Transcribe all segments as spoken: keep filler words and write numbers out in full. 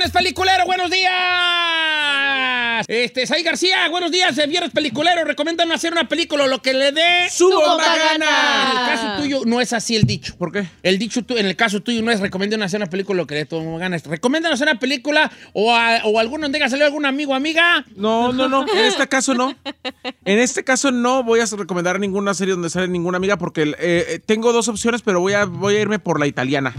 Viernes Peliculero, buenos días. Este, Sai García, buenos días. El Viernes Peliculero, recomiendan hacer una película o lo que le dé su bomba gana. En el caso tuyo no es así el dicho. ¿Por qué? El dicho tu, en el caso tuyo no es recomiendan hacer una película o lo que le dé tu bomba gana. Recomiendan hacer una película o, a, o alguno donde haya salido algún amigo o amiga. No, no, no. En este caso no. En este caso no voy a recomendar ninguna serie donde sale ninguna amiga porque eh, tengo dos opciones, pero voy a, voy a irme por la italiana.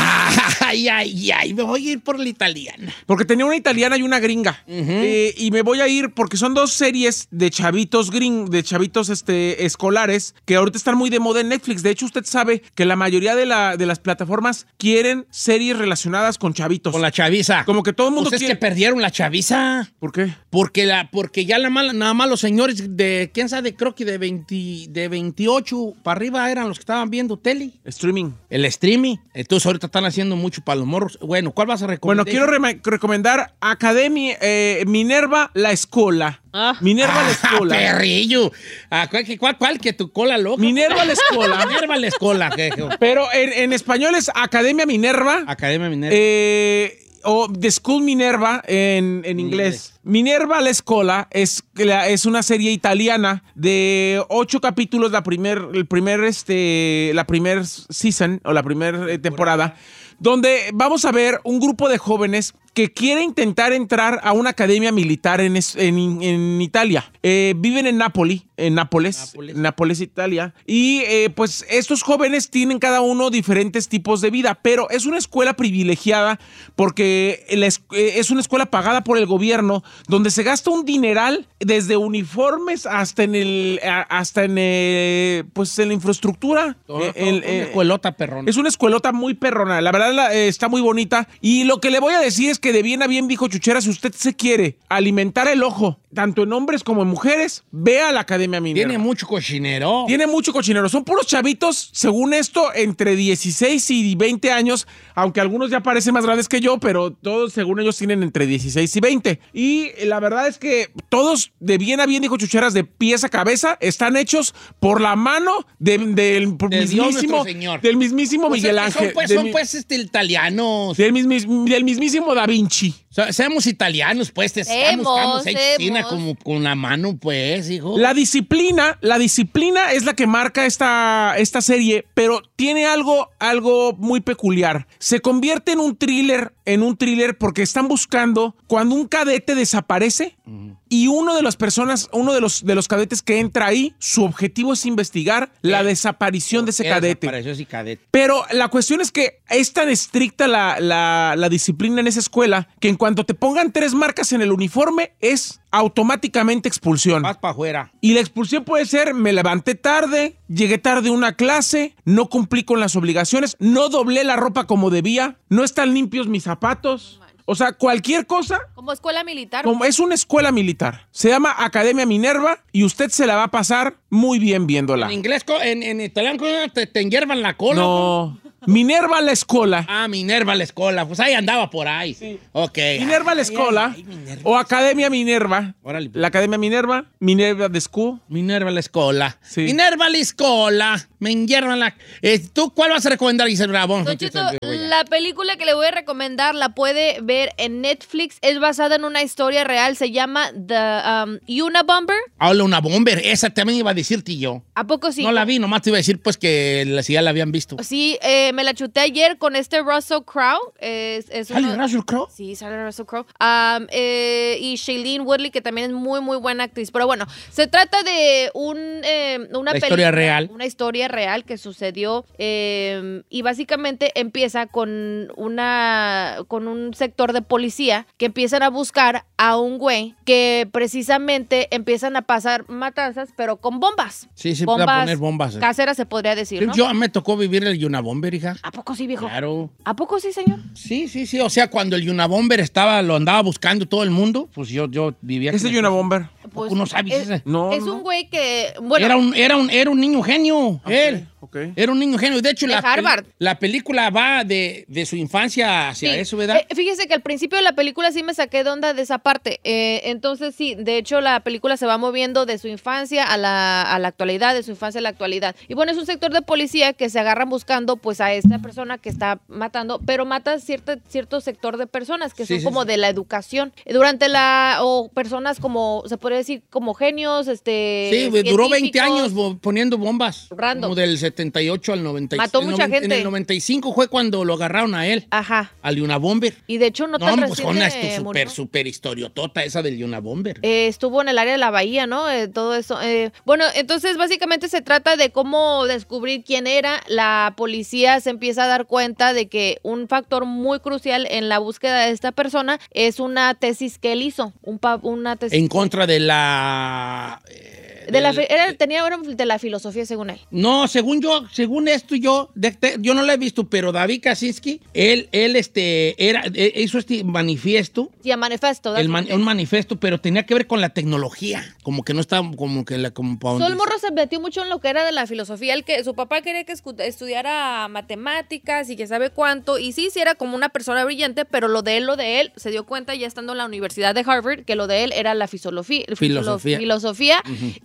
Ay, ay, ay, me voy a ir por la italiana. Porque tenía una italiana y una gringa. Uh-huh. eh, y me voy a ir porque son dos series de chavitos gring, de chavitos este, escolares que ahorita están muy de moda en Netflix. De hecho, usted sabe que la mayoría de, la, de las plataformas quieren series relacionadas con chavitos. Con la chaviza. Como que todo el mundo ¿Ustedes quiere... que perdieron la chaviza? ¿Por qué? Porque, la, porque ya la mala, nada más los señores de, ¿quién sabe? Creo que de, veinte, de veintiocho para arriba eran los que estaban viendo tele. Streaming. El streaming. Entonces ahorita están haciendo mucho para los morros. Bueno, ¿cuál vas a recomendar? Bueno, quiero re- recomendar Academia eh, Minerva La Escola. Ah. Minerva La Escola. Ah, perrillo. Ah, ¿cuál, cuál, cuál? Que tu cola loca. Minerva La Escola. Minerva La Escola. Pero en, en español es Academia Minerva. Academia Minerva. Eh... o The School Minerva en, en inglés. Minerva La Escola es, es una serie italiana de ocho capítulos, la primer, el primer, este, la primer season o la primera temporada, donde vamos a ver un grupo de jóvenes que quiere intentar entrar a una academia militar en, en, en Italia. Eh, viven en Nápoli, en Nápoles, Nápoles, Nápoles Italia. Y eh, pues estos jóvenes tienen cada uno diferentes tipos de vida, pero es una escuela privilegiada porque la es, es una escuela pagada por el gobierno donde se gasta un dineral desde uniformes hasta en el hasta en el, pues en la infraestructura. Todo, el, todo, el, una escuelota perrona. Es una escuelota muy perrona. La verdad la, eh, está muy bonita. Y lo que le voy a decir es que de bien a bien dijo Chuchera, si usted se quiere alimentar el ojo, tanto en hombres como en mujeres, vea la Academia Minerva. Tiene mucho cochinero. Tiene mucho cochinero. Son puros chavitos, según esto, entre dieciséis y veinte años, aunque algunos ya parecen más grandes que yo, pero todos, según ellos, tienen entre dieciséis y veinte. Y la verdad es que todos, de bien a bien, dijo Chucheras, de pies a cabeza, están hechos por la mano de, del, de mismísimo, Señor. del mismísimo pues Miguel es Ángel. Son pues, del, son, pues este, italianos. Del, mismis, del mismísimo Da Vinci. O sea, seamos italianos, pues, te estamos, estamos hechos China como con la mano, pues, hijo. La disciplina, la disciplina es la que marca esta, esta serie, pero tiene algo, algo muy peculiar. Se convierte en un thriller, en un thriller porque están buscando cuando un cadete desaparece uh-huh. y uno de las personas, uno de los, de los cadetes que entra ahí, su objetivo es investigar ¿Qué? la desaparición de ese cadete. Ese cadete. Pero la cuestión es que es tan estricta la, la, la disciplina en esa escuela que en cuanto te pongan tres marcas en el uniforme es automáticamente expulsión. Vas para afuera. Y la expulsión puede ser, me levanté tarde, llegué tarde a una clase, no cumplí con las obligaciones, no doblé la ropa como debía, no están limpios mis zapatos. O sea, cualquier cosa. Como escuela militar. Como es una escuela militar. Se llama Academia Minerva y usted se la va a pasar muy bien viéndola. En inglés, en, en italiano, te, te enhiervan la cola. No. Minerva La Escola. Ah, Minerva La Escola. Pues ahí andaba por ahí. Sí. Ok. Minerva La Escola. Ay, ay, ay, Minerva. O Academia Minerva. Órale. La Academia Minerva. Minerva de School. Minerva La Escola. Sí. Minerva La Escola. Me enhiervan la... Eh, ¿Tú cuál vas a recomendar, Giselle Bravo? Don Chito, la película que le voy a recomendar la puede ver en Netflix. Es basada en una historia real. Se llama The um, Unabomber. Habla una bomber. Esa también iba a decirte yo. ¿A poco sí? No la vi, nomás te iba a decir pues que la, si ya la habían visto. Sí, eh, me la chuté ayer con este Russell Crowe. Es, es ¿Sale uno... Russell Crowe? Sí, sale Russell Crowe. Um, eh, y Shailene Woodley, que también es muy, muy buena actriz. Pero bueno, se trata de un, eh, una la historia película, real. Una historia real que sucedió eh, y básicamente empieza con una con un sector de policía que empiezan a buscar a un güey que precisamente empiezan a pasar matanzas, pero con bombas. Sí, sí, bombas para poner bombas. Caseras se podría decir, ¿no? Yo me tocó vivir el Unabomber, hija. ¿A poco sí, viejo? Claro. ¿A poco sí, señor? Sí, sí, sí. O sea, cuando el Unabomber estaba, lo andaba buscando todo el mundo, pues yo, yo vivía... ¿Ese Unabomber? Pues, ¿No sabes es, ese? No, es no. un güey que... Bueno, era, un, era, un, era un niño genio, okay. Él. Okay. Era un niño genio. De hecho, de la, Harvard. Pel la película va de, de su infancia hacia Sí. eso, ¿verdad? Eh, fíjese que al principio de la película sí me saqué de onda de esa parte. Eh, entonces, sí, de hecho, la película se va moviendo de su infancia a la, a la actualidad, de su infancia a la actualidad. Y bueno, es un sector de policía que se agarran buscando pues a esta persona que está matando, pero mata cierto, cierto sector de personas que Sí, son sí, como sí. de la educación. Durante la, o personas como, se podría decir, como genios, este... Sí, güey, duró veinte científicos. años bo- poniendo bombas. Random. Como del setenta y ocho al noventa y cinco. Mató En mucha noven- gente. En el noventa y cinco fue cuando lo agarraron a él, Ajá. al Unabomber. Y de hecho no, No, tan pues reciente con esto súper, murió. súper historiotota esa del Unabomber. Eh, estuvo en el área de la bahía, ¿no? Eh, todo eso. Eh, bueno, entonces básicamente se trata de cómo descubrir quién era. La policía se empieza a dar cuenta de que un factor muy crucial en la búsqueda de esta persona es una tesis que él hizo. Un pa- una tesis. En contra de la... eh, de la, del- fi- era, tenía era de la filosofía, según él. No, según yo, según esto yo, de- de- yo no lo he visto, pero David Kaczynski, él, él este, era, eh, hizo este manifiesto, Sí, a manifesto. el man- un manifiesto, pero tenía que ver con la tecnología, como que no estaba, como que la, como pa' donde- Sol Morro se metió mucho en lo que era de la filosofía. El que su papá quería que escu- estudiara matemáticas y que sabe cuánto. Y sí, sí era como una persona brillante, pero lo de él, lo de él, se dio cuenta ya estando en la Universidad de Harvard que lo de él era la fisolofía, Filosofía. filosofía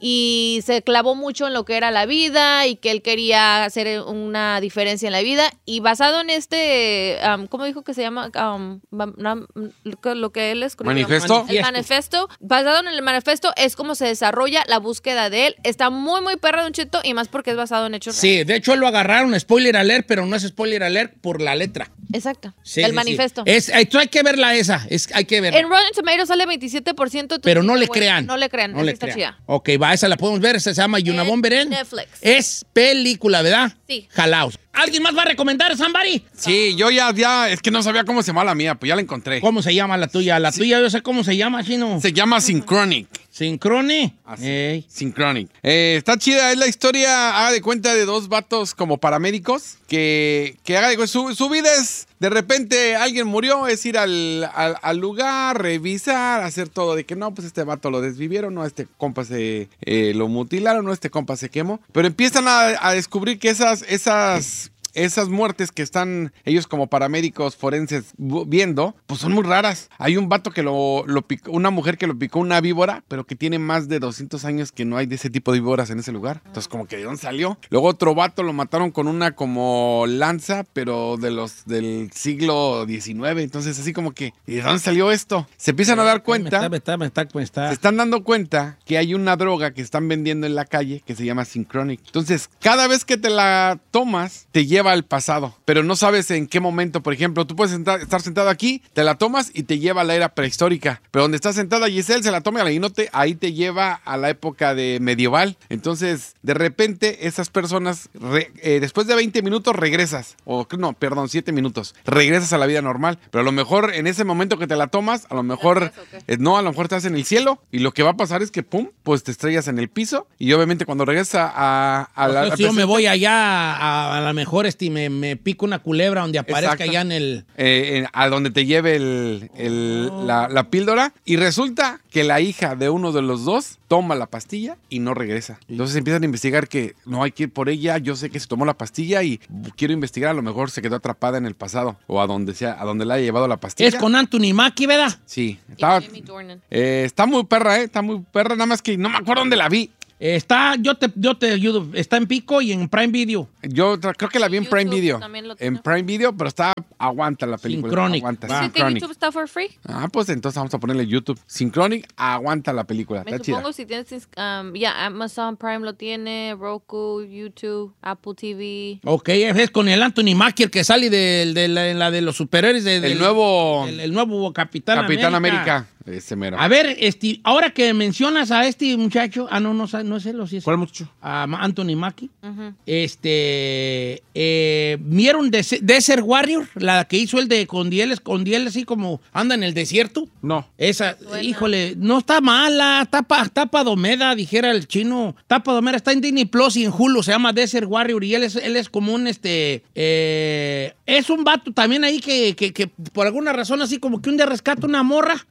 y se clavó mucho en lo que era la vida y que él quería hacer una diferencia en la vida. Y basado en este, um, ¿cómo dijo que se llama? Um, ma- na- lo que- lo que él escribió. ¿Manifiesto? El manifiesto, basado en el manifiesto, es como se desarrolla la búsqueda de él. Está muy, muy perra, Don Cheto, y más porque es basado en hechos reales. Sí, de hecho lo agarraron, spoiler alert, pero no es spoiler alert por la letra. Exacto. Sí, el sí, manifiesto. sí. Es, hay, hay que verla esa, es, hay que verla. En Rotten Tomatoes sale veintisiete por ciento. Pero no le bueno, crean. No le crean, No esa le está crean. chida. Ok, va, esa la podemos ver, esa se llama Unabomber en Netflix. Es película, ¿verdad? Sí. Jalaos. ¿Alguien más va a recomendar, Somebody? Sí, yo ya, ya, es que no sabía cómo se llama la mía, pues ya la encontré. ¿Cómo se llama la tuya? La tuya yo sé cómo se llama, chino. Se llama Synchronic. Sincrone. Así. Ey. Synchronic. Eh, está chida, es la historia, haga de cuenta, de dos vatos como paramédicos que, que haga de cuenta, su, su vida es, de repente alguien murió, es ir al, al, al lugar, revisar, hacer todo, de que no, pues este vato lo desvivieron, no, este compa se eh, lo mutilaron, no, este compa se quemó. Pero empiezan a, a descubrir que esas, esas esas muertes que están ellos como paramédicos forenses bu- viendo, pues son muy raras. Hay un vato que lo, lo picó, una mujer que lo picó una víbora, pero que tiene más de doscientos años que no hay de ese tipo de víboras en ese lugar. Entonces, como que ¿de dónde salió? Luego otro vato lo mataron con una como lanza, pero de los del siglo diecinueve. Entonces, así como que ¿y de dónde salió esto? Se empiezan a dar cuenta. Me está, me está, me está, me está. Se están dando cuenta que hay una droga que están vendiendo en la calle que se llama Synchronic. Entonces, cada vez que te la tomas, te lleva al pasado, pero no sabes en qué momento. Por ejemplo, tú puedes sentar- estar sentado aquí, te la tomas y te lleva a la era prehistórica. Pero donde está sentada Giselle, se la toma y no te, ahí te lleva a la época de medieval. Entonces, de repente, esas personas, re- eh, después de veinte minutos, regresas. O no, perdón, siete minutos. Regresas a la vida normal. Pero a lo mejor en ese momento que te la tomas, a lo mejor, eh, no, a lo mejor estás en el cielo y lo que va a pasar es que, pum, pues te estrellas en el piso y obviamente cuando regresas a, a la... Entonces, yo me voy allá, a, a lo mejor este, me, me pico una culebra donde aparezca Exacto. allá en el... Eh, en- a donde te lleve el, el- la, la píldora y resulta que la hija de uno de los dos toma la pastilla y no regresa. Entonces empiezan a investigar que no hay que ir por ella, yo sé que se tomó la pastilla y quiero investigar, a lo mejor se quedó atrapada en el pasado o a donde sea, a donde la haya llevado la pastilla. Es con Anthony Mackie, ¿verdad? Sí, Y está, Jamie Dornan. eh, está muy perra, eh, está muy perra, nada más que no me acuerdo dónde la vi. Está, yo te, yo te ayudo, está en Pico y en Prime Video. Yo tra- creo que la vi en Prime YouTube Video. también lo tiene. En Prime Video, pero está, aguanta la película. Synchronic. Aguanta, Va. ¿Sí que Synchronic. YouTube está for free? Ah, pues entonces vamos a ponerle YouTube. Synchronic, aguanta la película. Me Está supongo chida. si tienes, um, ya Amazon Prime lo tiene, Roku, YouTube, Apple T V. Ok, es con el Anthony Mackie, el que sale de, de la, en la de los superhéroes. De, El del- nuevo El, el nuevo Capitán, Capitán América. América. Ese mero. A ver, este, ahora que mencionas a este muchacho, ah, no, no, sa- no es él, o sí es ¿Cuál muchacho? a Ma- Anthony Mackie. Ujú. Este, eh, ¿vieron Des- Desert Warrior? La que hizo el de con Diel, con Diel así como anda en el desierto. No. Esa, Buena. híjole, no está mala, está, pa, está padomera, dijera el chino. Está padomera, está en Disney Plus y en Hulu, se llama Desert Warrior y él es, él es como un, este, eh, es un vato también ahí que, que, que por alguna razón así como que un día rescata una morra y que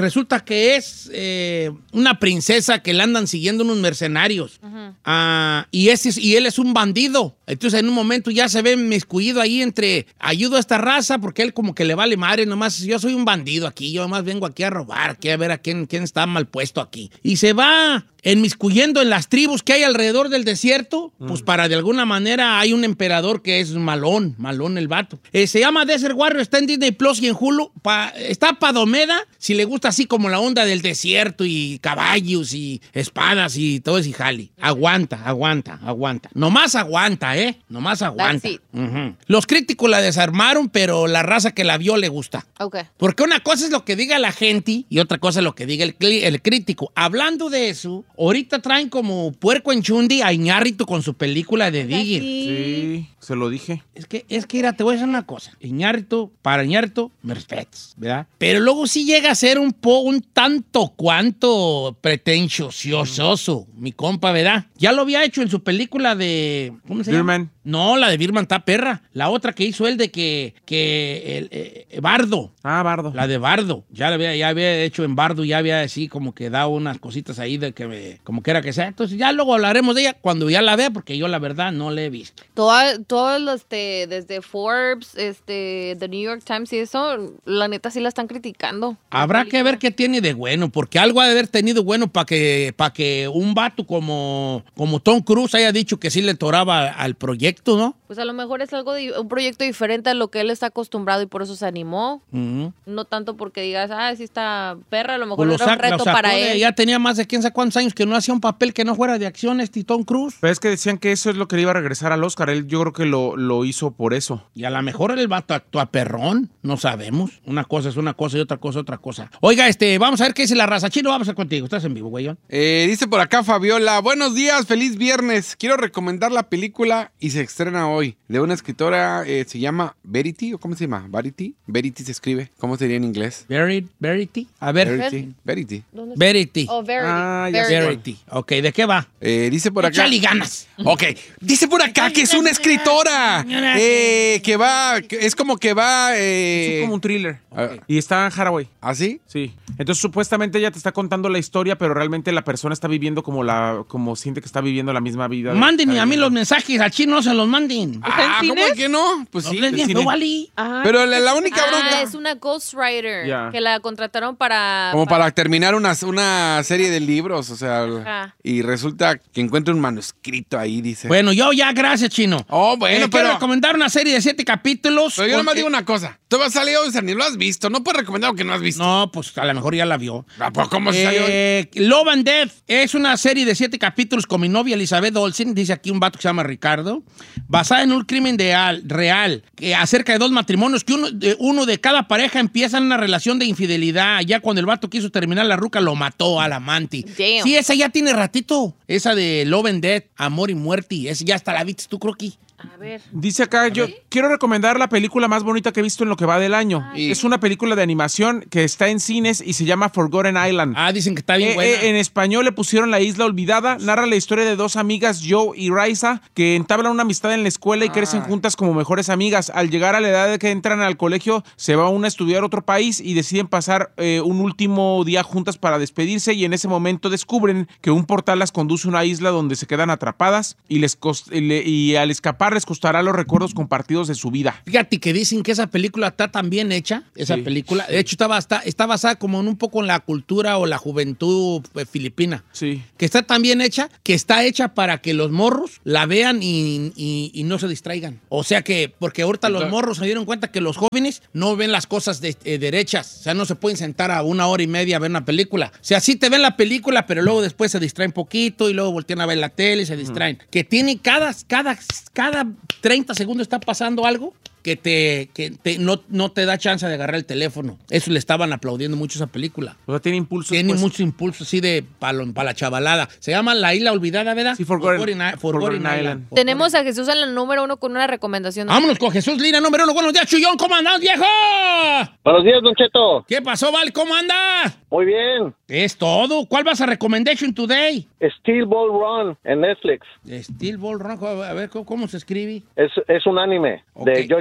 resulta que es eh, una princesa que la andan siguiendo unos mercenarios. Uh-huh. uh, y, ese, y él es un bandido. Entonces, en un momento ya se ve inmiscuido ahí entre ayudo a esta raza porque él como que le vale madre. Nomás, yo soy un bandido aquí. Yo nomás vengo aquí a robar, aquí a ver a quién, quién está mal puesto aquí. Y se va enmiscuyendo en las tribus que hay alrededor del desierto, mm. pues para de alguna manera hay un emperador que es malón, malón el vato. Eh, se llama Desert Warrior, está en Disney Plus y en Hulu. Pa, está Padomeda, si le gusta así como la onda del desierto y caballos y espadas y todo ese jali. Aguanta, aguanta, aguanta. Nomás aguanta, ¿eh? Nomás aguanta. Uh-huh. Los críticos la desarmaron, pero la raza que la vio le gusta. Okay. Porque una cosa es lo que diga la gente y otra cosa es lo que diga el, el crítico. Hablando de eso, ahorita traen como puerco en chundi a Iñárritu con su película de Digger. Sí, se lo dije. Es que, es que, mira, te voy a decir una cosa. Iñárritu, para Iñárritu, me respetas, ¿verdad? Pero luego sí llega a ser un po, un tanto cuanto pretencioso, mm. mi compa, ¿verdad? Ya lo había hecho en su película de... ¿Cómo se llama? Birdman. No, la de Birdman está perra. La otra que hizo él de que... que el, eh, Bardo. Ah, Bardo. La de Bardo. Ya la había, ya había hecho en Bardo, ya había así como que dado unas cositas ahí de que me, como quiera que sea. Entonces ya luego hablaremos de ella cuando ya la vea, porque yo la verdad no la he visto. Todos todo los este, desde Forbes, este, The New York Times y eso, la neta sí la están criticando. Habrá que ver qué tiene de bueno, porque algo ha de haber tenido bueno para que, para que un vato como, como Tom Cruise haya dicho que sí le toraba al proyecto, ¿no? Pues a lo mejor es algo de, un proyecto diferente a lo que él está acostumbrado y por eso se animó. Uh-huh. No tanto porque digas, ah, sí está perra, a lo mejor pues era un reto para él. Ya tenía más de quién sabe cuántos años que no hacía un papel que no fuera de acción este Tom Cruise. Pero es que decían que eso es lo que le iba a regresar al Oscar. Él yo creo que lo, lo hizo por eso. Y a lo mejor el vato actúa perrón, no sabemos. Una cosa es una cosa y otra cosa es otra cosa. Oiga, este, vamos a ver qué dice la raza. Chino, vamos a ver contigo. Estás en vivo, güey. Eh, dice por acá Fabiola, buenos días, feliz viernes. Quiero recomendar la película y se estrena hoy. De una escritora, eh, se llama Verity, ¿o cómo se llama? Verity. Verity se escribe. ¿Cómo sería en inglés? Verity. Verity. A ver. Verity. Verity. Verity. Oh, Verity. Ah, ya Verity. Verity. Ok, ¿de qué va? Eh, dice por acá. Échale ganas. Ok. Dice por acá que es una escritora. Eh, que va, que es como que va. Eh... Es como un thriller. Okay. Y está en Haraway. ¿Ah, sí? Sí. Entonces supuestamente ella te está contando la historia, pero realmente la persona está viviendo como la, como siente que está viviendo la misma vida. Manden a mí los mensajes, al Chino no se los manden. Ah, ¿cómo es que no? Pues no sí. Les bien, vale. Pero la, la única ah, bronca. Es una ghostwriter yeah. que la contrataron para. Como para, para terminar una, una serie de libros, o sea. Ajá. Y resulta que encuentra un manuscrito ahí, dice. Bueno, yo ya, gracias, Chino. Oh, bueno, eh, pero. Quiero recomendar una serie de siete capítulos. Pero yo porque... nomás digo una cosa. Tú vas a salir hoy, ni lo has visto. No puedes recomendar lo que no has visto. No, pues a lo mejor ya la vio. Ah, pues, ¿cómo se salió hoy? Eh, Love and Death es una serie de siete capítulos con mi novia Elizabeth Olsen, dice aquí un vato que se llama Ricardo, basada en un crimen de al, real, que acerca de dos matrimonios, que uno de, uno de cada pareja empieza en una relación de infidelidad. Ya cuando el vato quiso terminar la ruca, lo mató al amante. Damn. Sí, esa ya tiene ratito. Esa de Love and Death, Amor y Muerte. Esa ya hasta la viste tú, Croqui. A ver. Dice acá, yo quiero recomendar la película más bonita que he visto en lo que va del año. Ay. Es una película de animación que está en cines y se llama Forgotten Island. Ah, dicen que está bien Eh, buena. eh, en español le pusieron La Isla Olvidada. Narra la historia de dos amigas, Joe y Raisa, que entablan una amistad en la escuela y Ah. crecen juntas como mejores amigas. Al llegar a la edad de que entran al colegio, se va una a estudiar a otro país y deciden pasar eh, un último día juntas para despedirse, y en ese momento descubren que un portal las conduce a una isla donde se quedan atrapadas y, les cost- y, le- y al escapar les costará los recuerdos compartidos de su vida. Fíjate que dicen que esa película está tan bien hecha, esa Sí, película. De hecho, está, está, está basada como en un poco en la cultura o la juventud eh, filipina. Sí. Que está tan bien hecha, que está hecha para que los morros la vean y, y- y no se distraigan. O sea que, porque ahorita los morros se dieron cuenta que los jóvenes no ven las cosas de, eh, derechas. O sea, no se pueden sentar a una hora y media a ver una película. O sea, sí te ven la película, pero luego después se distraen poquito y luego voltean a ver la tele y se distraen. Que tiene cada, cada, cada treinta segundos está pasando algo que te, que te no, no te da chance de agarrar el teléfono. Eso le estaban aplaudiendo mucho a esa película. O sea, tiene impulsos. Tiene pues. mucho impulso así de para la chavalada. Se llama La Isla Olvidada, ¿verdad? Sí, Forgotten- Forgotten, Forgotten Forgotten Island. Island. Tenemos a Jesús en la número uno con una recomendación. Vámonos con Jesús Lira, número uno. Buenos días, Chuyón. ¿Cómo andas, viejo? Buenos días, Don Cheto. ¿Qué pasó, Val? ¿Cómo andas? Muy bien. Es todo. ¿Cuál vas a recommendation today? Steel Ball Run en Netflix. Steel Ball Run. A ver, ¿cómo, cómo se escribe? Es, es un anime Ok. de JoJo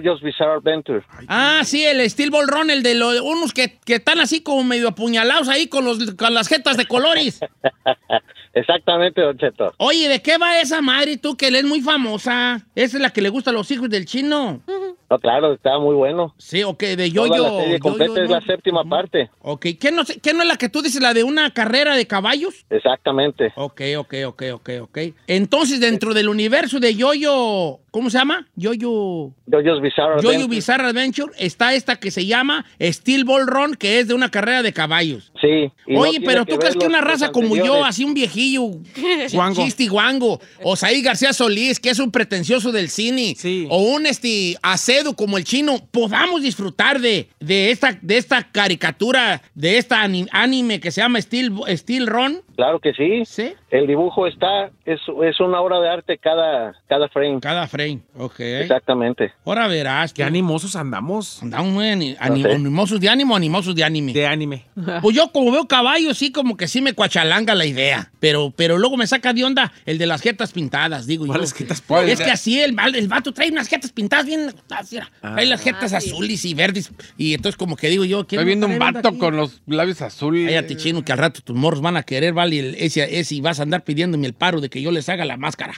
JoJo's Bizarre Adventure. Ah, sí, el Steel Ball Run, el de los, unos que, que están así como medio apuñalados ahí con, los, con las jetas de colores. Exactamente, Don Cheto. Oye, ¿de qué va esa madre tú que le es muy famosa? Esa es la que le gusta a los hijos del chino. No, claro, está muy bueno. Sí, ok, de Toda yo-yo. la serie completa yo-yo, es ¿no? la séptima parte. Ok, ¿qué no, sé- ¿qué no es la que tú dices, la de una carrera de caballos? Exactamente. Ok, ok, ok, ok, ok. Entonces, dentro del universo de yo-yo, ¿cómo se llama? Yo-yo... JoJo's Bizarre Adventure. Yo-Yo Bizarre Adventure, está esta que se llama Steel Ball Run, que es de una carrera de caballos. Sí. y no Oye, tiene pero ¿tú crees ver que una los- raza los como yo, anteriores. así un viejillo, Guango. chisti guango, o Saí García Solís, que es un pretencioso del cine, Sí. o un este, acedo como el chino, podamos disfrutar de, de, esta, de esta caricatura, de esta ani- anime que se llama Steel, Steel Run? Claro que sí. ¿Sí? El dibujo está, es, es una obra de arte cada, cada frame. Cada frame, ok. Exactamente. Ahora verás. Qué tú. animosos andamos Andamos muy ani- ani- No sé. animosos de ánimo, animosos de anime. de anime. Pues yo como veo caballos, sí, como que sí me cuachalanga la idea. Pero, pero luego me saca de onda el de las jetas pintadas, digo yo. ¿Cuáles jetas pintadas? Es que así el, el vato trae unas jetas pintadas bien... así era. Trae las jetas Ah, sí. azules y verdes. Y entonces como que digo yo... ¿quién Estoy viendo me un trae onda vato aquí? con los labios azules. Cállate, chino, que al rato tus morros van a querer, vale, y el- ese, ese y vas a andar pidiéndome el paro de que yo les haga la máscara.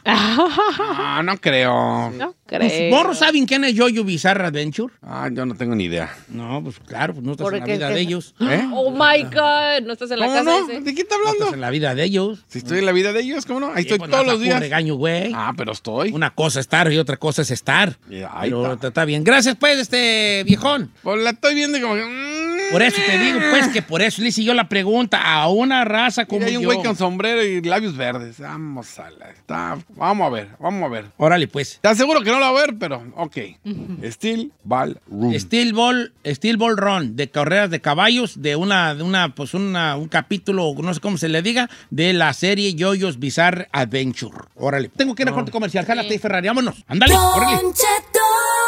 Ah, no creo. No ¿Tus creo. morros saben quién es Yo-Yo Bizarre Adventure? Ah, yo no tengo ni idea. No, pues claro, pues no estás en la Porque vida es- de ellos. ¿Eh? Oh my God, no estás en la ¿Cómo casa no? ese. ¿De qué está No estás hablando? en la vida de ellos. Si estoy en la vida de ellos, ¿cómo no? Ahí Sí, estoy pues, todos no los sacó días. regaño, güey. Ah, pero estoy. Una cosa es estar y otra cosa es estar. Ya, ahí Pero está. está bien. Gracias, pues, este viejón. Pues la estoy viendo y como que... mm, Por eso te digo, pues, que por eso le hice yo la pregunta a una raza como Mira, hay un yo. güey con sombrero y labios verdes. Vamos a la... Está... Vamos a ver, vamos a ver. Órale, pues. Te aseguro que no lo va a ver, pero ok. Steel Ball Room. Steel Ball, Steel Ball Run, de carreras de caballos, de una, de una, pues una, un capítulo, no sé cómo se le diga, de la serie JoJo's Bizarre Adventure. Órale. Tengo que ir a corte comercial. Jálate, Ferrari, vámonos. Ándale, órale. Don Cheto.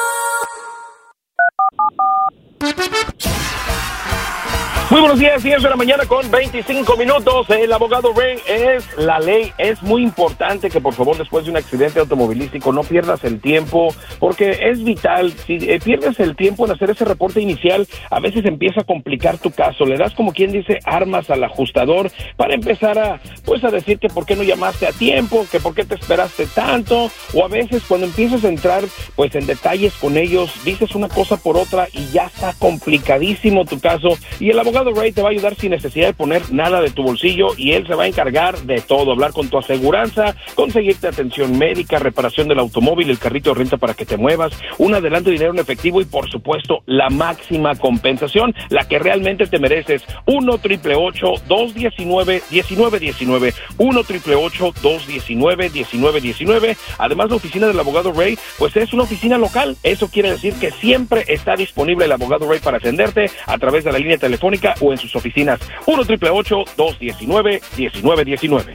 Muy buenos días, diez de la mañana con veinticinco minutos. El abogado Ray es la ley. Es muy importante que por favor después de un accidente automovilístico no pierdas el tiempo, porque es vital. Si eh, pierdes el tiempo en hacer ese reporte inicial, a veces empieza a complicar tu caso. Le das, como quien dice, armas al ajustador para empezar a, pues a decir que por qué no llamaste a tiempo, que por qué te esperaste tanto, o a veces cuando empiezas a entrar pues en detalles con ellos, dices una cosa por otra y ya está complicadísimo tu caso. Y el abogado Ray te va a ayudar sin necesidad de poner nada de tu bolsillo y él se va a encargar de todo, hablar con tu aseguranza, conseguirte atención médica, reparación del automóvil, el carrito de renta para que te muevas, un adelanto de dinero en efectivo y por supuesto la máxima compensación, la que realmente te mereces. uno triple ocho, dos diecinueve, diecinueve diecinueve, uno triple ocho, dos diecinueve, diecinueve diecinueve. Además, la oficina del abogado Ray pues es una oficina local. Eso quiere decir que siempre está disponible el abogado Ray para atenderte a través de la línea telefónica o en sus oficinas. uno triple ocho, dos diecinueve, diecinueve diecinueve.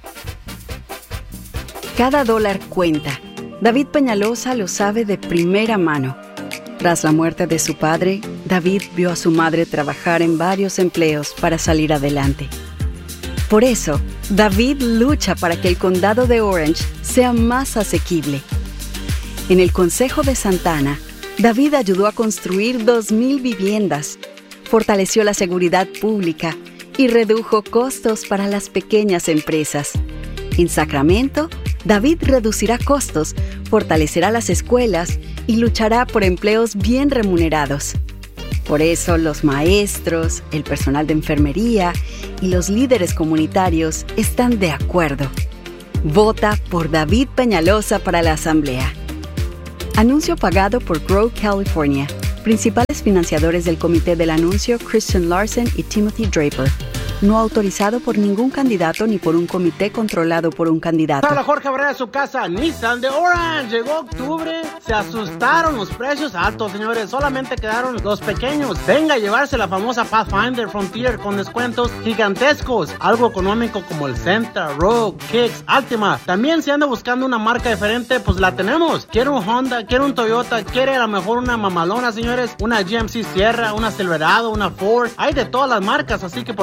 Cada dólar cuenta. David Peñalosa lo sabe de primera mano. Tras la muerte de su padre, David vio a su madre trabajar en varios empleos para salir adelante. Por eso, David lucha para que el condado de Orange sea más asequible. En el Consejo de Santana, David ayudó a construir dos mil viviendas, fortaleció la seguridad pública y redujo costos para las pequeñas empresas. En Sacramento, David reducirá costos, fortalecerá las escuelas y luchará por empleos bien remunerados. Por eso los maestros, el personal de enfermería y los líderes comunitarios están de acuerdo. Vota por David Peñalosa para la Asamblea. Anuncio pagado por Grow California. Principales financiadores del comité del anuncio, Christian Larson y Timothy Draper. No autorizado por ningún candidato ni por un comité controlado por un candidato. Hola, Jorge Barrera de su casa, Nissan de Orange. Llegó octubre, se asustaron los precios altos, señores. Solamente quedaron los pequeños. Venga a llevarse la famosa Pathfinder Frontier con descuentos gigantescos. Algo económico como el Sentra, Rogue, Kicks, Altima. También si anda buscando una marca diferente, pues la tenemos. Quiere un Honda, quiere un Toyota, quiere a lo mejor una mamalona, señores. Una G M C Sierra, una Silverado, una Ford. Hay de todas las marcas, así que por favor,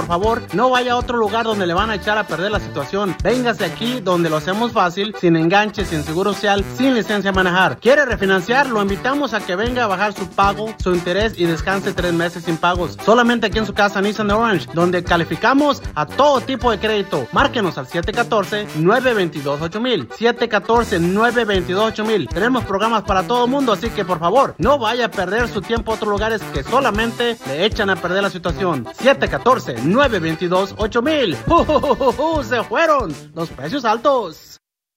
manejar. No vaya a otro lugar donde le van a echar a perder la situación. Véngase aquí donde lo hacemos fácil, sin enganche, sin seguro social, sin licencia a manejar. ¿Quiere refinanciar? Lo invitamos a que venga a bajar su pago, su interés y descanse tres meses sin pagos. Solamente aquí en su casa Nissan de Orange, donde calificamos a todo tipo de crédito. Márquenos al siete uno cuatro, nueve dos dos, ocho mil. siete uno cuatro, nueve dos dos, ocho mil. Tenemos programas para todo el mundo, así que por favor, no vaya a perder su tiempo a otros lugares que solamente le echan a perder la situación. siete uno cuatro, nueve dos dos, ocho mil. ¡Uh, uh, uh, uh! ¡Se fueron los precios altos!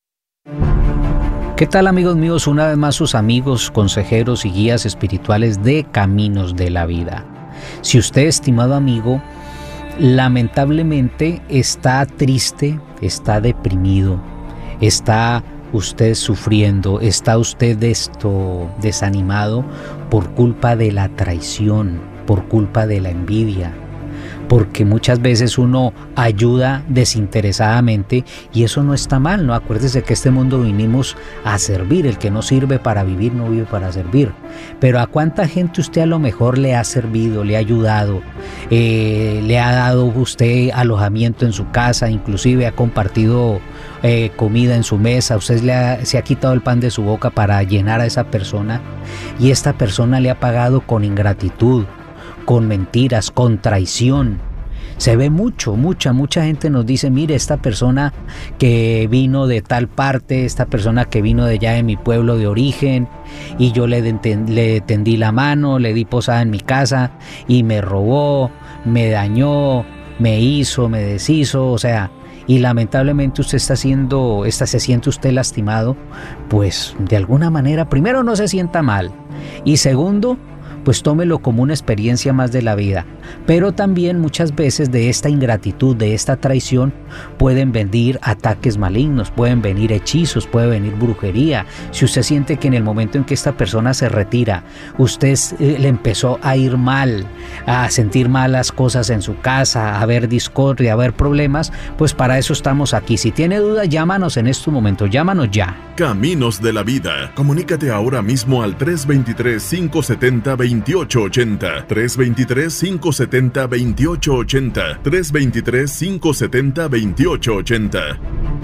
¿Qué tal, amigos míos? Una vez más sus amigos, consejeros y guías espirituales de Caminos de la Vida. Si usted, estimado amigo, lamentablemente está triste, está deprimido, está usted sufriendo, está usted esto desanimado por culpa de la traición, por culpa de la envidia, porque muchas veces uno ayuda desinteresadamente y eso no está mal, ¿no? Acuérdese que este mundo vinimos a servir, el que no sirve para vivir no vive para servir. Pero ¿a cuánta gente usted a lo mejor le ha servido, le ha ayudado, eh, le ha dado usted alojamiento en su casa, inclusive ha compartido eh, comida en su mesa, usted le ha, se ha quitado el pan de su boca para llenar a esa persona y esta persona le ha pagado con ingratitud, con mentiras, con traición? Se ve mucho, mucha, mucha gente nos dice, mire, esta persona que vino de tal parte, esta persona que vino de allá de mi pueblo de origen, y yo le, deten, le tendí la mano, le di posada en mi casa, y me robó, me dañó, me hizo, me deshizo, o sea, y lamentablemente usted está haciendo, está, se siente usted lastimado, pues de alguna manera, primero no se sienta mal, y segundo, pues tómelo como una experiencia más de la vida. Pero también muchas veces de esta ingratitud, de esta traición, pueden venir ataques malignos, pueden venir hechizos, puede venir brujería. Si usted siente que en el momento en que esta persona se retira, usted eh, le empezó a ir mal, a sentir malas cosas en su casa, a ver discordia, a ver problemas, pues para eso estamos aquí. Si tiene dudas, llámanos en este momento, llámanos ya. Caminos de la Vida. Comunícate ahora mismo al tres dos tres, cinco siete cero, dos ocho ocho cero. tres dos tres, cinco siete cero, dos ocho ocho cero. tres dos tres, cinco siete cero, dos ocho ocho cero.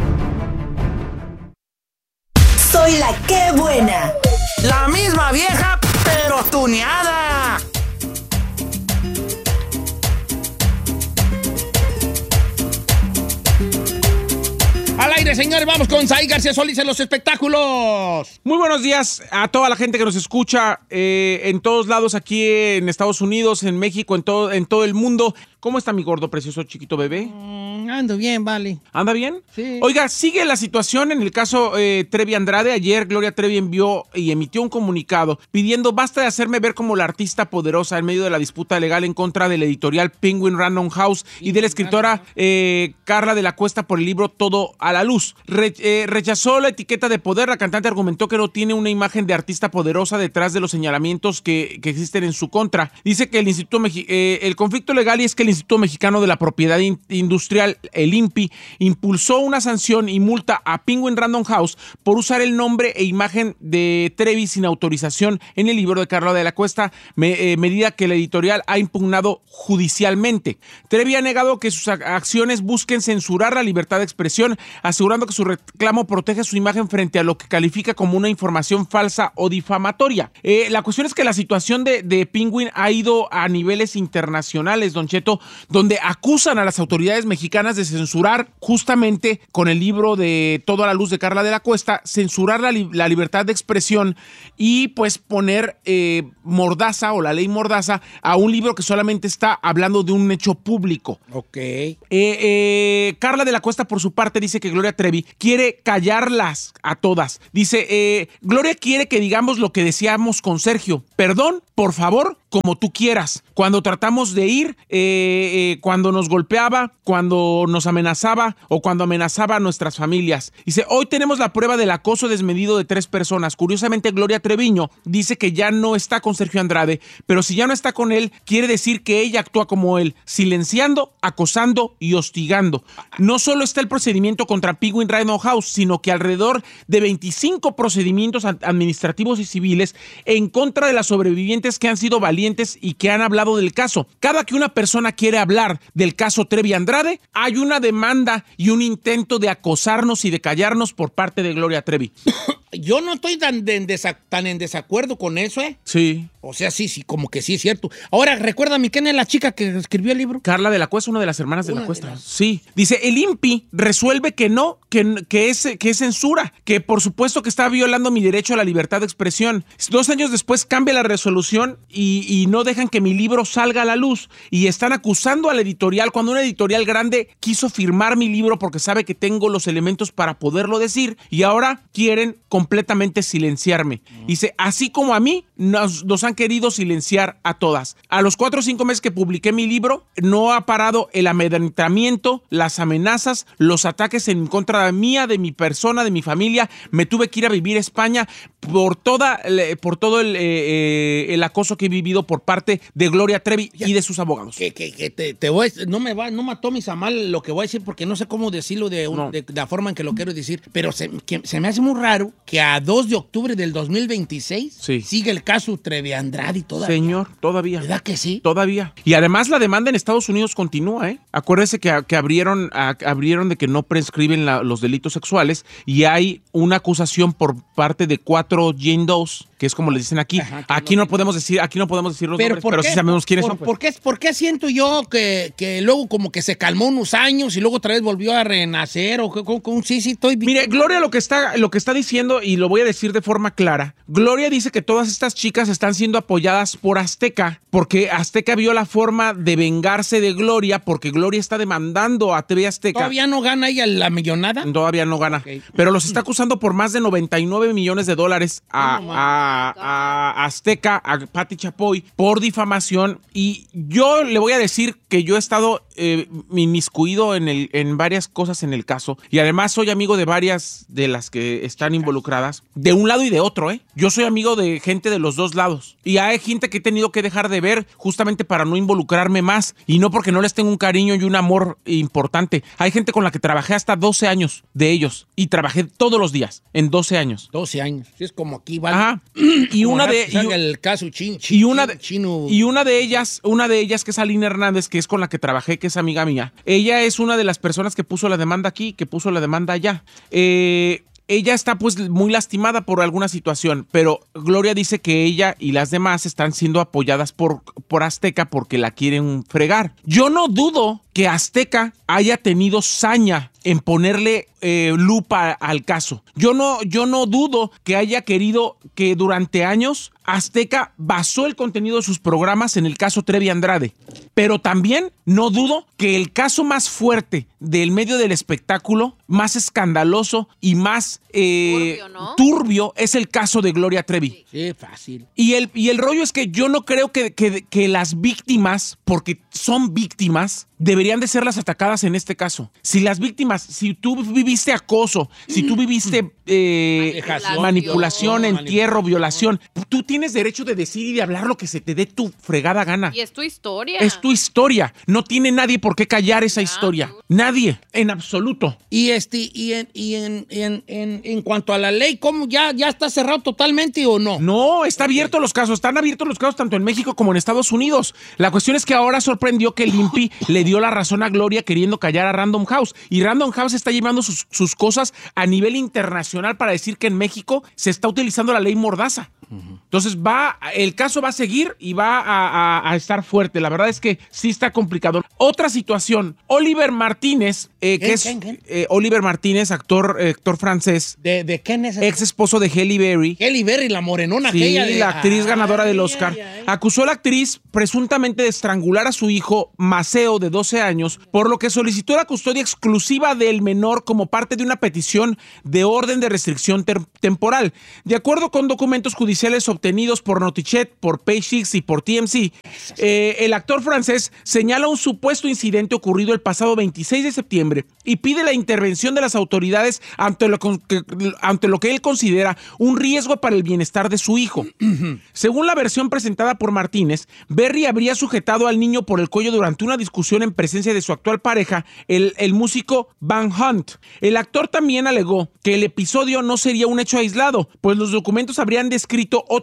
Soy la que buena. La misma vieja, pero tuneada. Al aire, señores, vamos con Saí García Solís en los espectáculos. Muy buenos días a toda la gente que nos escucha eh, en todos lados, aquí en Estados Unidos, en México, en todo, en todo el mundo. ¿Cómo está mi gordo, precioso, chiquito bebé? Mm, ando bien, vale. ¿Anda bien? Sí. Oiga, sigue la situación en el caso eh, Trevi Andrade. Ayer Gloria Trevi envió y emitió un comunicado pidiendo basta de hacerme ver como la artista poderosa en medio de la disputa legal en contra del editorial Penguin Random House y de la escritora eh, Carla de la Cuesta por el libro Todo a la Luz. Re, eh, rechazó la etiqueta de poder. La cantante argumentó que no tiene una imagen de artista poderosa detrás de los señalamientos que, que existen en su contra. Dice que el Instituto Mexi- eh, el conflicto legal y es que el Instituto Mexicano de la Propiedad Industrial, el I N P I, impulsó una sanción y multa a Penguin Random House por usar el nombre e imagen de Trevi sin autorización en el libro de Carla de la Cuesta, me, eh, medida que la editorial ha impugnado judicialmente. Trevi ha negado que sus acciones busquen censurar la libertad de expresión, asegurando que su reclamo protege su imagen frente a lo que califica como una información falsa o difamatoria. Eh, la cuestión es que la situación de, de Penguin ha ido a niveles internacionales, Don Cheto, donde acusan a las autoridades mexicanas de censurar justamente con el libro de Todo a la Luz de Carla de la Cuesta, censurar la, li- la libertad de expresión y pues poner eh, mordaza o la ley mordaza a un libro que solamente está hablando de un hecho público. Ok. Eh, eh, Carla de la Cuesta, por su parte, dice que Gloria Trevi quiere callarlas a todas. Dice, eh, Gloria quiere que digamos lo que decíamos con Sergio. Perdón, por favor, como tú quieras. Cuando tratamos de ir, eh, eh, cuando nos golpeaba, cuando nos amenazaba o cuando amenazaba a nuestras familias. Dice, hoy tenemos la prueba del acoso desmedido de tres personas. Curiosamente, Gloria Treviño dice que ya no está con Sergio Andrade, pero si ya no está con él, quiere decir que ella actúa como él, silenciando, acosando y hostigando. No solo está el procedimiento contra Penguin Random House, sino que alrededor de veinticinco procedimientos administrativos y civiles en contra de las sobrevivientes que han sido valientes independientes y que han hablado del caso. Cada que una persona quiere hablar del caso Trevi Andrade, hay una demanda y un intento de acosarnos y de callarnos por parte de Gloria Trevi. Yo no estoy tan, de, en desa, tan en desacuerdo con eso, ¿eh? Sí. O sea, sí, sí, como que sí es cierto. Ahora, recuérdame, ¿quién es la chica que escribió el libro? Carla de la Cuesta, una de las hermanas de Una la Cuesta. de las- Sí. Dice, el I N P I resuelve que no, que, que, es, que es censura, que por supuesto que está violando mi derecho a la libertad de expresión. Dos años después cambia la resolución y, y no dejan que mi libro salga a la luz. Y están acusando a la editorial cuando una editorial grande quiso firmar mi libro porque sabe que tengo los elementos para poderlo decir y ahora quieren completamente silenciarme. Dice, así como a mí, nos, nos han querido silenciar a todas. A los cuatro o cinco meses que publiqué mi libro, no ha parado el amedrentamiento, las amenazas, los ataques en contra de mía, de mi persona, de mi familia. Me tuve que ir a vivir a España por, toda, por todo el, eh, el acoso que he vivido por parte de Gloria Trevi y de sus abogados. Que, que, que te, te voy a, no me va, no me tomes a mal lo que voy a decir porque no sé cómo decirlo de, un, No. de, de la forma en que lo quiero decir, pero se, que, se me hace muy raro que a dos de octubre del dos mil veintiséis Sí. sigue el caso Trevi Andrade y todavía. Señor, todavía. ¿Verdad que sí? Todavía. Y además la demanda en Estados Unidos continúa, ¿eh? Acuérdese que, que abrieron, a, abrieron de que no prescriben la- los delitos sexuales y hay una acusación por parte de cuatro Jane Does, que es como le dicen aquí. Ajá, que aquí no no podemos decir, aquí no podemos decir los nombres, ¿por pero qué? sí sabemos quiénes por, son. pues. ¿por, qué, ¿Por qué siento yo que, que luego como que se calmó unos años y luego otra vez volvió a renacer? O que, con, con- sí, sí, estoy... Mire, Gloria lo que está, lo que está diciendo, y lo voy a decir de forma clara, Gloria dice que todas estas chicas están siendo apoyadas por Azteca, porque Azteca vio la forma de vengarse de Gloria, porque Gloria está demandando a T V Azteca. ¿Todavía no gana ella la millonada? Todavía no gana. Ok. Pero los está acusando por más de noventa y nueve millones de dólares a, No, a- a Azteca, a Pati Chapoy, por difamación. Y yo le voy a decir que yo he estado eh, inmiscuido en, el, en varias cosas en el caso. Y además soy amigo de varias de las que están involucradas. De un lado y de otro, ¿eh? Yo soy amigo de gente de los dos lados. Y hay gente que he tenido que dejar de ver justamente para no involucrarme más. Y no porque no les tengo un cariño y un amor importante. Hay gente con la que trabajé hasta doce años de ellos. Y trabajé todos los días, en doce años. doce años. Sí, es como aquí, ¿vale? Ajá. Y Como una ahora de... que salga y- el caso chin, y chin, una de, chino. y una de ellas, una de ellas que es Aline Hernández, que es con la que trabajé, que es amiga mía. Ella es una de las personas que puso la demanda aquí, que puso la demanda allá. Eh, ella está pues muy lastimada por alguna situación, pero Gloria dice que ella y las demás están siendo apoyadas por, por Azteca porque la quieren fregar. Yo no dudo que Azteca haya tenido saña en ponerle eh, lupa al caso. Yo no, yo no dudo que haya querido que durante años Azteca basó el contenido de sus programas en el caso Trevi Andrade. Pero también no dudo que el caso más fuerte del medio del espectáculo, más escandaloso y más eh, Turbio, ¿no? turbio es el caso de Gloria Trevi. Sí, fácil. Y el, y el rollo es que yo no creo que, que, que las víctimas, porque son víctimas, deberían de ser las atacadas en este caso. Si las víctimas, si tú viviste acoso, si tú viviste eh, Manipulación. manipulación, entierro, Manipulación. violación, tú tienes derecho de decir y de hablar lo que se te dé tu fregada gana. Y es tu historia. Es tu historia. No tiene nadie por qué callar esa historia. Nadie, en absoluto. Y este, y en, y en, en, en, en cuanto a la ley, ¿cómo ya, ya está cerrado totalmente o no? No, está abierto los casos. Están abiertos los casos tanto en México como en Estados Unidos. La cuestión es que ahora sorprendió que el I N P I le dio la razón a Gloria queriendo callar a Random House. Y Random House está llevando sus, sus cosas a nivel internacional para decir que en México se está utilizando la ley Mordaza. Entonces va, el caso va a seguir y va a, a- a estar fuerte. La verdad es que sí está complicado. Otra situación, Oliver Martínez, eh, que ¿Quién, es quién, quién? eh, Oliver Martínez, actor, eh, actor francés, ¿De, de quién es? ex esposo de Halle Berry. Halle Berry, la morenona Sí, aquella. De, la actriz Ay, ganadora del ay, Oscar. ay, ay. Acusó a la actriz presuntamente de estrangular a su hijo Maceo, de doce años, por lo que solicitó la custodia exclusiva del menor como parte de una petición de orden de restricción ter- temporal. De acuerdo con documentos judiciales obtenidos por Notichet, por Page Six y por T M C, eh, el actor francés señala un supuesto incidente ocurrido el pasado veintiséis de septiembre y pide la intervención de las autoridades ante lo, con- que, ante lo que él considera un riesgo para el bienestar de su hijo. Según la versión presentada por Martínez, Berry habría sujetado al niño por el cuello durante una discusión en presencia de su actual pareja, el, el músico Van Hunt. El actor también alegó que el episodio no sería un hecho aislado, pues los documentos habrían descrito otros